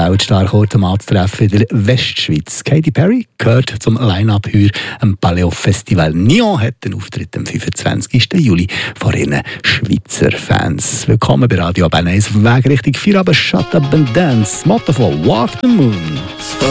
Weltstar-Chor anzutreffen in der Westschweiz. Katy Perry gehört zum Line-Up heuer am Paleo-Festival. Nyon hat den Auftritt am 25. Juli vor ihren Schweizer Fans. Willkommen bei Radio Bern 1 auf dem Weg Richtung Feierabend. Shut Up and Dance. Das Motto von Walk the Moon.